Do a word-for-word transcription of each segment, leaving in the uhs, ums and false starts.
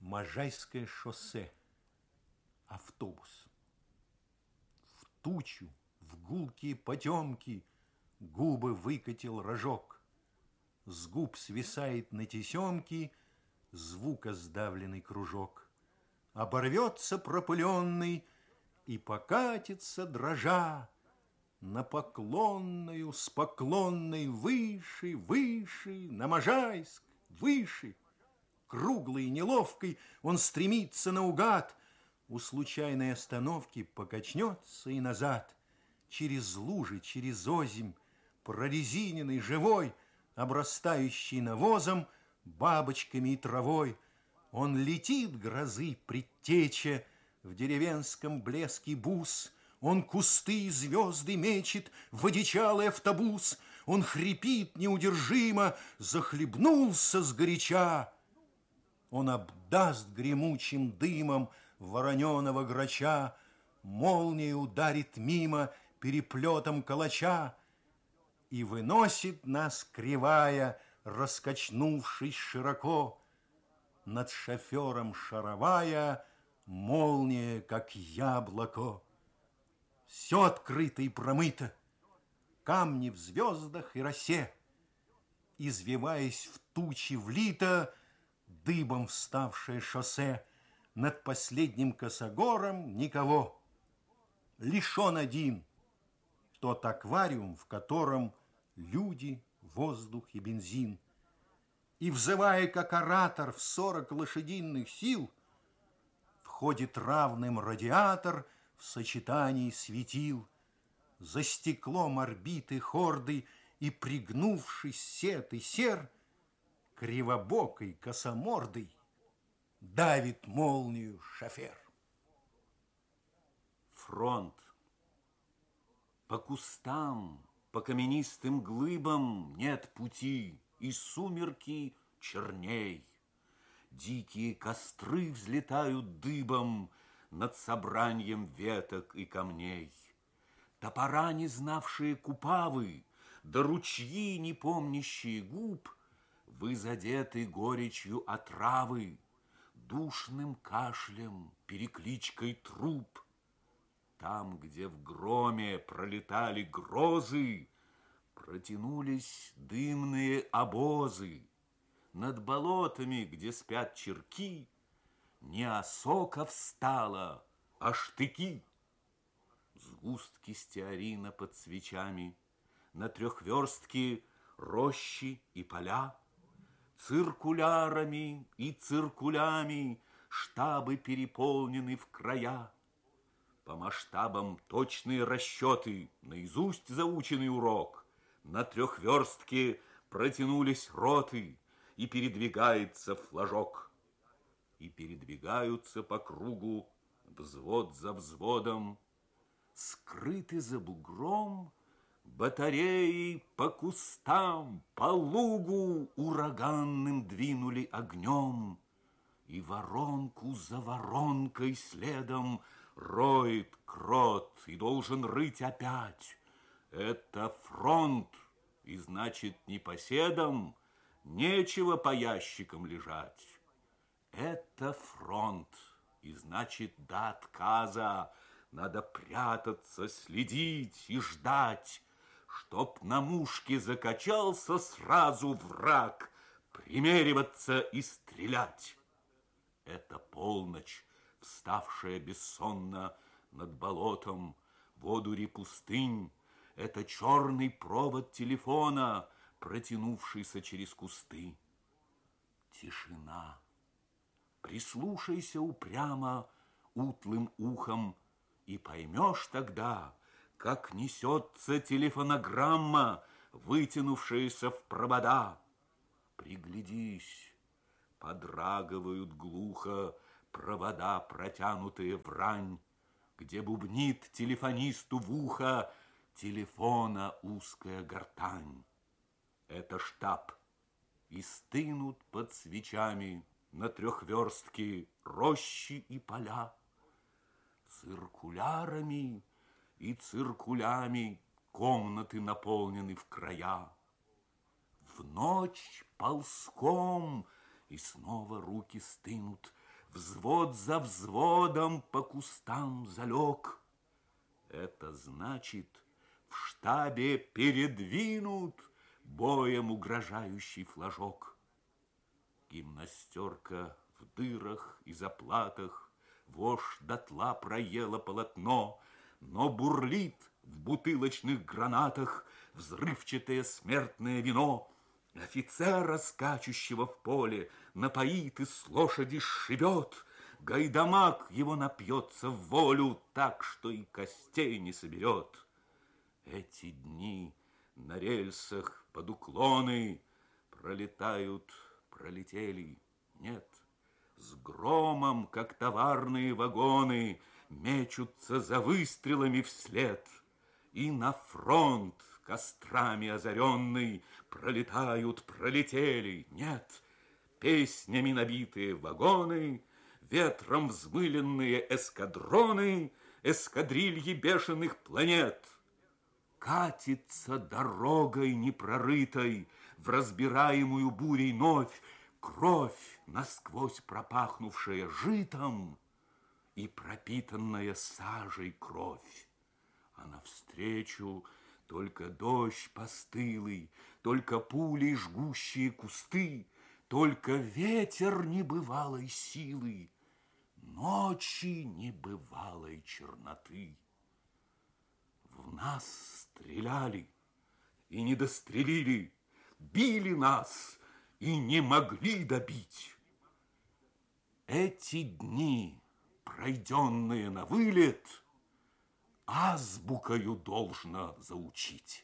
Можайское шоссе. Автобус. В тучу, в гулкие потемки губы выкатил рожок. С губ свисает на тесемки звука сдавленный кружок. Оборвется пропыленный и покатится дрожа на поклонную, с поклонной выше, выше, на Можайск, выше. Круглый и неловкий он стремится наугад, у случайной остановки покачнется и назад. Через лужи, через озимь, прорезиненный, живой, обрастающий навозом, бабочками и травой, он летит грозы предтеча в деревенском блеске бус. Он кусты и звезды мечет в одичалый автобус. Он хрипит неудержимо, захлебнулся сгоряча. Он обдаст гремучим дымом вороненого грача, молнией ударит мимо переплетом калача и выносит нас кривая, раскачнувшись широко. Над шофером шаровая молния, как яблоко. Все открыто и промыто, камни в звездах и росе. Извиваясь в тучи влито дыбом вставшее шоссе. Над последним косогором никого. Лишь он один, тот аквариум, в котором люди, воздух и бензин. И, взывая как оратор в сорок лошадиных сил, входит равным радиатор в сочетании светил. За стеклом орбиты хорды и, пригнувшись сет и сер, кривобокой косомордой давит молнию шофер. Фронт. По кустам, по каменистым глыбам нет пути, и сумерки черней. Дикие костры взлетают дыбом над собраньем веток и камней. Топора, не знавшие купавы, да ручьи, не помнящие губ, вы задеты горечью отравы, душным кашлем, перекличкой труб. Там, где в громе пролетали грозы, протянулись дымные обозы. Над болотами, где спят черки, не осока встала, а штыки. Сгустки стеарина под свечами, на трехверстке рощи и поля. Циркулярами и циркулями штабы переполнены в края. По масштабам точные расчеты, наизусть заученный урок. На трехверстке протянулись роты, и передвигается флажок. И передвигаются по кругу взвод за взводом. Скрыты за бугром батареи по кустам, по лугу ураганным двинули огнем. И воронку за воронкой следом роет крот и должен рыть опять. Это фронт, и значит, непоседам нечего по ящикам лежать. Это фронт, и значит, до отказа надо прятаться, следить и ждать, чтоб на мушке закачался сразу враг, примериваться и стрелять. Это полночь, вставшая бессонно над болотом в одуре пустынь. Это черный провод телефона, протянувшийся через кусты. Тишина. Прислушайся упрямо утлым ухом, и поймешь тогда, как несется телефонограмма, вытянувшаяся в провода. Приглядись, подрагивают глухо провода, протянутые в рань, где бубнит телефонисту в ухо телефона узкая гортань. Это штаб, и стынут под свечами на трехверстке рощи и поля. Циркулярами и циркулями комнаты наполнены в края. В ночь ползком, и снова руки стынут взвод за взводом по кустам залег. Это значит, в штабе передвинут боем угрожающий флажок. Гимнастерка в дырах и заплатах, вошь дотла проела полотно, но бурлит в бутылочных гранатах взрывчатое смертное вино. Офицера, скачущего в поле, напоит и с лошади сшибет. Гайдамак его напьется в волю так, что и костей не соберет. Эти дни на рельсах под уклоны пролетают, пролетели, нет, с громом, как товарные вагоны, мечутся за выстрелами вслед. И на фронт, кострами озаренный, пролетают, пролетели, нет, песнями набитые вагоны, ветром взмыленные эскадроны, эскадрильи бешеных планет. Катится дорогой непрорытой в разбираемую бурей новь кровь, насквозь пропахнувшая житом и пропитанная сажей кровь. А навстречу только дождь постылый, только пули жгущие кусты, только ветер небывалой силы, ночи небывалой черноты. В нас стреляли и не дострелили, били нас и не могли добить. Эти дни, пройденные на вылет, азбукою должно заучить.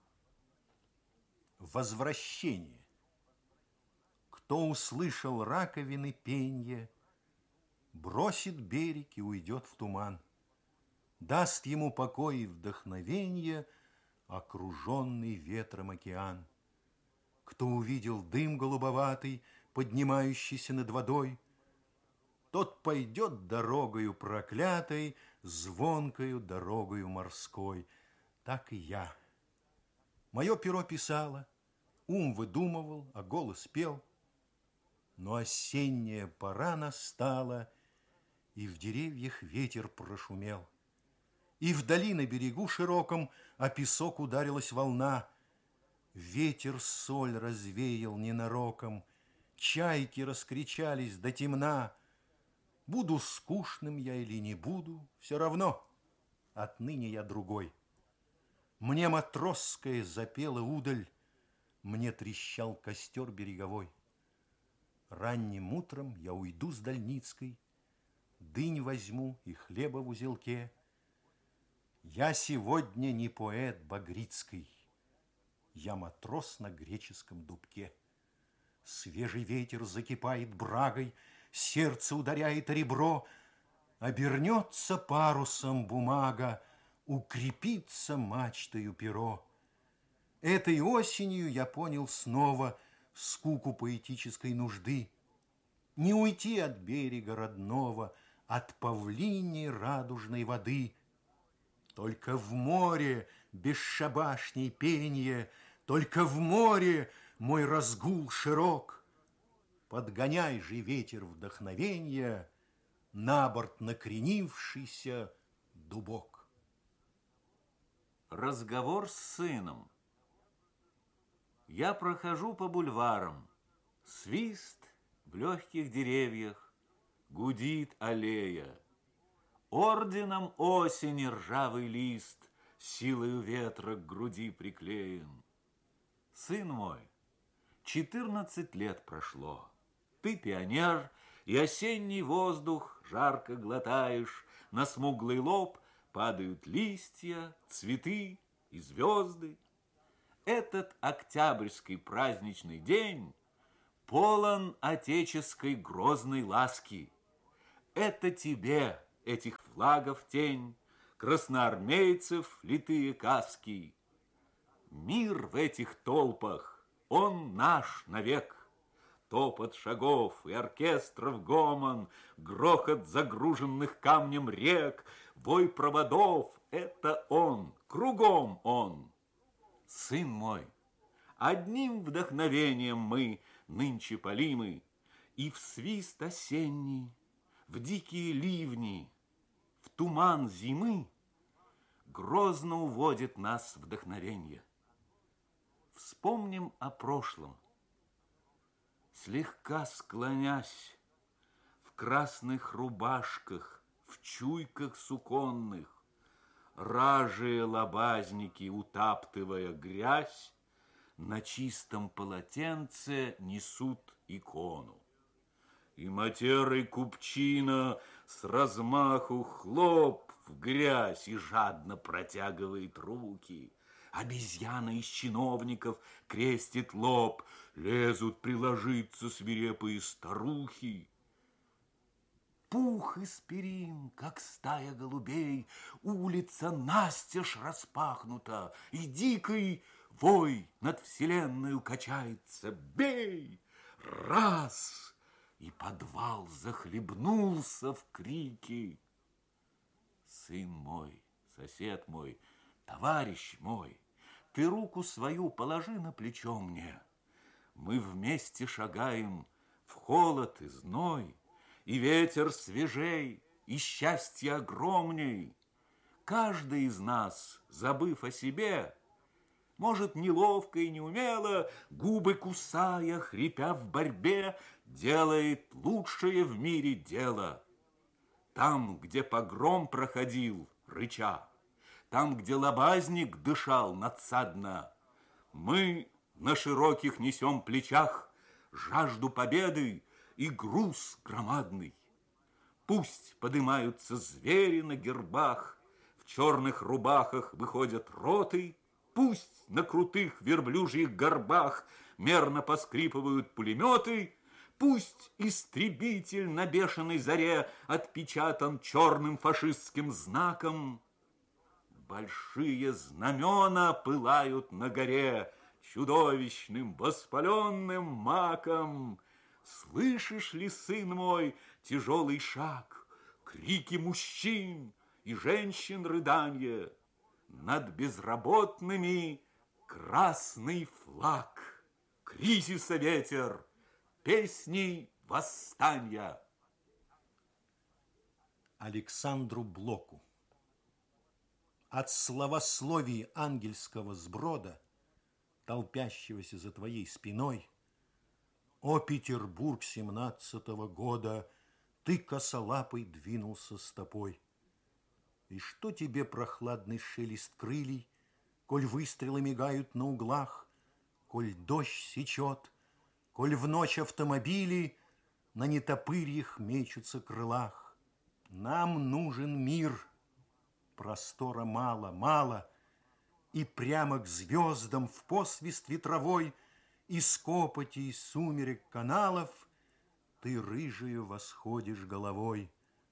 Возвращение. Кто услышал раковины пенье, бросит берег и уйдет в туман. Даст ему покой и вдохновенье окруженный ветром океан. Кто увидел дым голубоватый, поднимающийся над водой, тот пойдет дорогою проклятой, звонкою дорогою морской. Так и я. Мое перо писало, ум выдумывал, а голос пел. Но осенняя пора настала, и в деревьях ветер прошумел. И вдали на берегу широком о песок ударилась волна. Ветер соль развеял ненароком, чайки раскричались до темна. Буду скучным я или не буду, все равно, отныне я другой. Мне матросская запела удаль, мне трещал костер береговой. Ранним утром я уйду с Дальницкой, дынь возьму и хлеба в узелке. Я сегодня не поэт Багрицкий, я матрос на греческом дубке. Свежий ветер закипает брагой, сердце ударяет о ребро, обернется парусом бумага, укрепится мачтою перо. Этой осенью я понял снова скуку поэтической нужды. Не уйти от берега родного, от павлиней радужной воды. Только в море бесшабашней пенье, только в море мой разгул широк. Подгоняй же ветер вдохновенья на борт накренившийся дубок. Разговор с сыном. Я прохожу по бульварам. Свист в легких деревьях, гудит аллея. Орденом осени ржавый лист силою ветра к груди приклеен. Сын мой, четырнадцать лет прошло. Ты пионер, и осенний воздух жарко глотаешь. На смуглый лоб падают листья, цветы и звезды. Этот октябрьский праздничный день полон отеческой грозной ласки. Это тебе этих флагов тень, красноармейцев литые каски. Мир в этих толпах, он наш навек. Топот шагов и оркестров гомон, грохот загруженных камнем рек, вой проводов — это он, кругом он. Сын мой, одним вдохновением мы нынче полимы, и в свист осенний, в дикие ливни, в туман зимы грозно уводит нас вдохновенье. Вспомним о прошлом, слегка склонясь, в красных рубашках, в чуйках суконных, ражие лобазники, утаптывая грязь, на чистом полотенце несут икону. И матерый купчина с размаху хлоп в грязь и жадно протягивает руки. Обезьяна из чиновников крестит лоб, лезут приложиться свирепые старухи. Пух из перин, как стая голубей, улица настежь распахнута, и дикий вой над вселенной качается. Бей! Раз! И подвал захлебнулся в крике. Сын мой, сосед мой, товарищ мой, ты руку свою положи на плечо мне. Мы вместе шагаем в холод и зной, и ветер свежей, и счастье огромней. Каждый из нас, забыв о себе, может, неловко и неумело, губы кусая, хрипя в борьбе, делает лучшее в мире дело. Там, где погром проходил, рыча, там, где лобазник дышал надсадно, мы на широких несем плечах жажду победы и груз громадный. Пусть поднимаются звери на гербах, в черных рубахах выходят роты, пусть на крутых верблюжьих горбах мерно поскрипывают пулеметы, пусть истребитель на бешеной заре отпечатан черным фашистским знаком. Большие знамена пылают на горе чудовищным воспаленным маком. Слышишь ли, сын мой, тяжелый шаг, крики мужчин и женщин рыданье? Над безработными красный флаг, кризиса ветер, песни восстания. Александру Блоку. От славословий ангельского сброда, толпящегося за твоей спиной, о, Петербург семнадцатого года, ты косолапый двинулся стопой. И что тебе прохладный шелест крылий, коль выстрелы мигают на углах, коль дождь сечет, коль в ночь автомобили на нетопырьих мечутся крылах? Нам нужен мир, простора мало, мало, и прямо к звездам в посвист ветровой из копоти и сумерек каналов ты рыжею восходишь головой.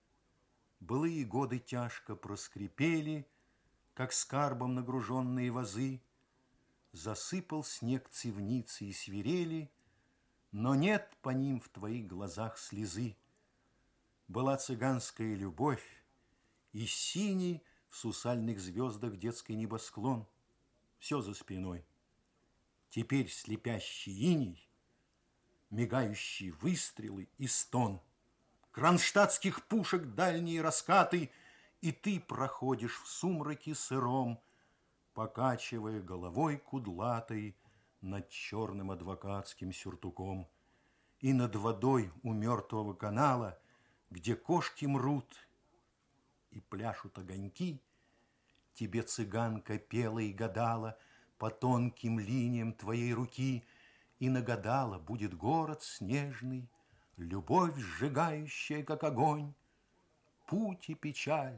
Былые годы тяжко проскрипели, как скарбом нагруженные вазы. Засыпал снег цивницы и свирели, но нет по ним в твоих глазах слезы. Была цыганская любовь, и синий в сусальных звездах детский небосклон. Все за спиной. Теперь слепящий иней, мигающие выстрелы и стон. Кронштадтских пушек дальние раскаты, и ты проходишь в сумраке сыром, покачивая головой кудлатой над черным адвокатским сюртуком. И над водой у мертвого канала, где кошки мрут и пляшут огоньки, тебе цыганка пела и гадала по тонким линиям твоей руки, и нагадала: будет город снежный, любовь сжигающая, как огонь, путь и печаль.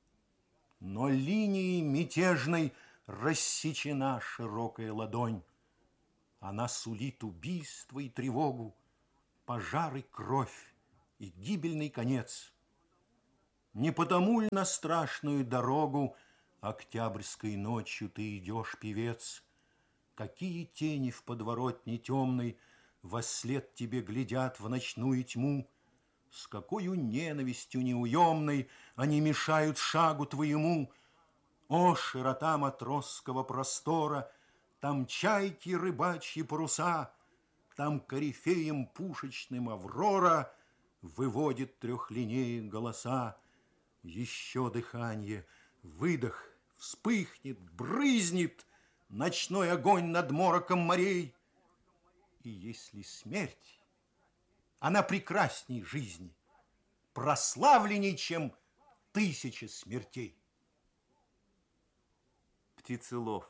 Но линией мятежной рассечена широкая ладонь. Она сулит убийство и тревогу, пожар и кровь, и гибельный конец. Не потому ль на страшную дорогу октябрьской ночью ты идешь, певец? Какие тени в подворотне темной вослед тебе глядят в ночную тьму? С какою ненавистью неуемной они мешают шагу твоему? О, широта матросского простора! Там чайки, рыбачьи паруса, там корифеем пушечным Аврора, выводит трехлинеек голоса. Еще дыхание, выдох, вспыхнет, брызнет ночной огонь над мороком морей. И если смерть, она прекрасней жизни, прославленней, чем тысяча смертей. Птицелов.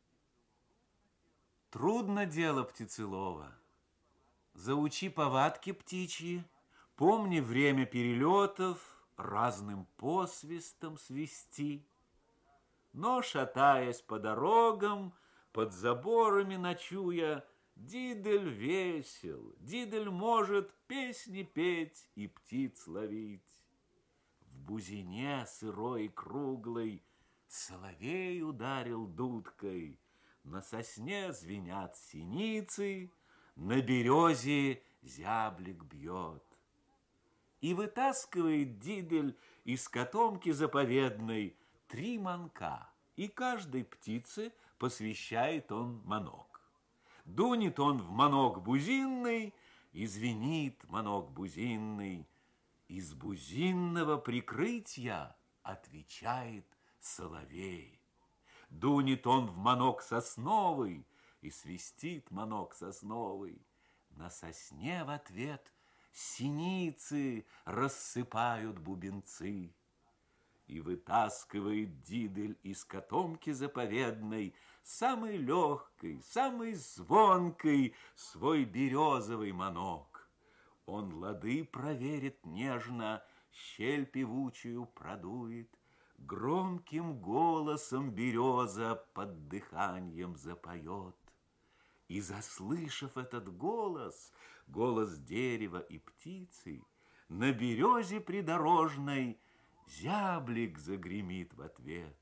Трудно дело птицелова. Заучи повадки птичьи, помни время перелетов, разным посвистом свисти. Но, шатаясь по дорогам, под заборами ночуя, Дидель весел, Дидель может песни петь и птиц ловить. В бузине сырой и круглой соловей ударил дудкой, на сосне звенят синицы, на березе зяблик бьет. И вытаскивает Дидель из котомки заповедной три манка, и каждой птице посвящает он манок. Дунет он в манок бузинный, и звенит манок бузинный. Из бузинного прикрытия отвечает соловей. Дунет он в манок сосновый, и свистит манок сосновый. На сосне в ответ синицы рассыпают бубенцы. И вытаскивает Дидель из котомки заповедной самый легкий, самый звонкий свой березовый манок. Он лады проверит нежно, щель певучую продует, громким голосом береза под дыханием запоет. И, заслышав этот голос, голос дерева и птицы, на березе придорожной зяблик загремит в ответ.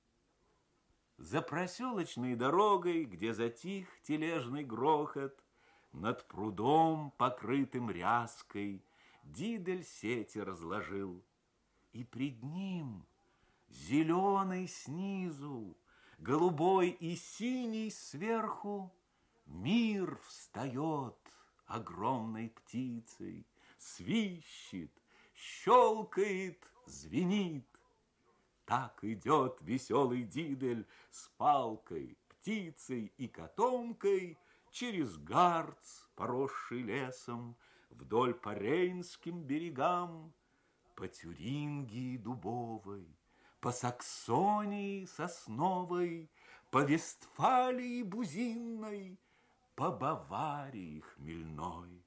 За проселочной дорогой, где затих тележный грохот, над прудом, покрытым ряской, Дидель сети разложил. И пред ним зеленый снизу, голубой и синий сверху, мир встает огромной птицей, свищет, щелкает, звенит. Так идет веселый Дидель с палкой, птицей и котомкой через Гарц, поросший лесом, вдоль по Рейнским берегам, по Тюрингии дубовой, по Саксонии сосновой, по Вестфалии бузинной, по Баварии хмельной.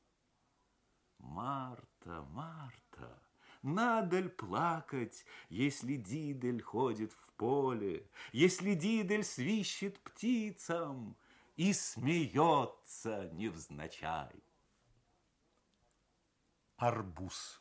Марта, Марта, надо ль плакать, если Дидель ходит в поле, если Дидель свищет птицам и смеется невзначай? Арбуз.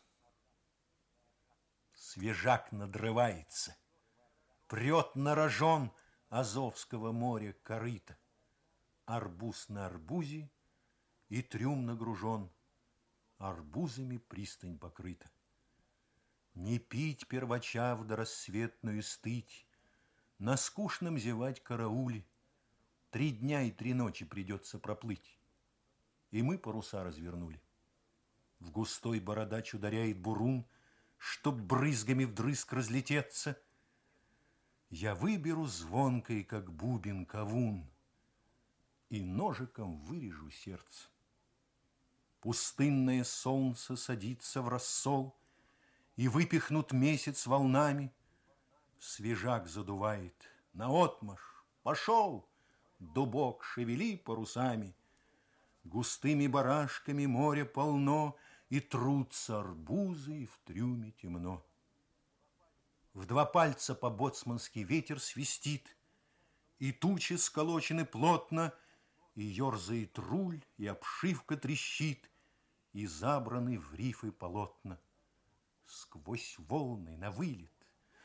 Свежак надрывается, прет на рожон Азовского моря корыто. Арбуз на арбузе, и трюм нагружен, арбузами пристань покрыта. Не пить первача в дорассветную стыть, на скучном зевать карауле. Три дня и три ночи придется проплыть. И мы паруса развернули. В густой бородач ударяет бурун, чтоб брызгами вдрызг разлететься. Я выберу звонкой, как бубен, кавун, и ножиком вырежу сердце. Пустынное солнце садится в рассол, и выпихнут месяц волнами. Свежак задувает, наотмашь, пошел, дубок, шевели парусами. Густыми барашками море полно, и трутся арбузы, и в трюме темно. В два пальца по-боцмански ветер свистит, и тучи сколочены плотно, и ерзает руль, и обшивка трещит, и забраны в рифы полотна. Сквозь волны на вылет